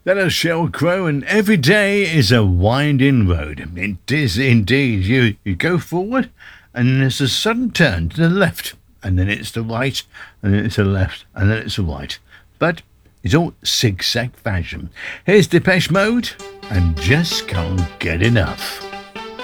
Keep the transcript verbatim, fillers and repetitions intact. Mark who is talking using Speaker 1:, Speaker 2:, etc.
Speaker 1: That is Sheryl Crow, and every day is a winding road. It is indeed. You, you go forward, and then there's a sudden turn to the left, and then it's the right, and then it's the left, and then it's the right. But it's all zigzag fashion. Here's Depeche Mode, and just can't get enough.